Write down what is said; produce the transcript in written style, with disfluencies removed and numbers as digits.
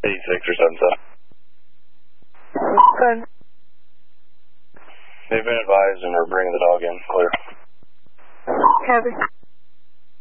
86 or 77. Good. They've been advised and we're bringing the dog in. Clear. Copy.